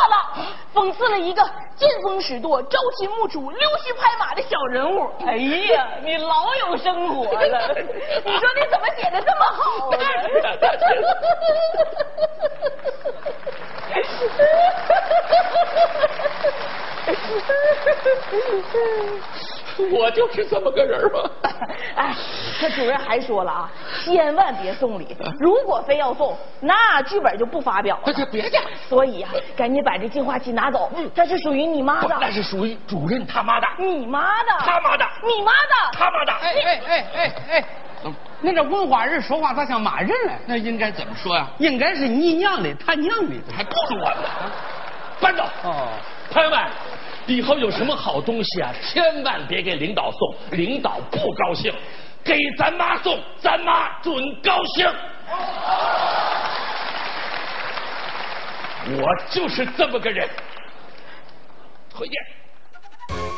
了，讽刺了一个见风使舵、朝秦暮楚、溜须拍马的小人物。哎呀，你老有生活了，你说你怎么写的这么好呢？ 我就是这么个人嘛。 哎，这主任还说了啊，千万别送礼，如果非要送，那剧本就不发表了。 别介， 所以啊，赶紧把这净化器拿走，这是属于你妈的。 那是属于主任他妈的。 你妈的。 他妈的。 你妈的。 他妈的。 哎，那这文化人说话咋像骂人嘞？ 那应该怎么说呀？ 应该是你娘的，他娘的， 还不如我呢。班长。哦，朋友们，以后有什么好东西啊，千万别给领导送，领导不高兴。给咱妈送，咱妈准高兴。我就是这么个人。回见。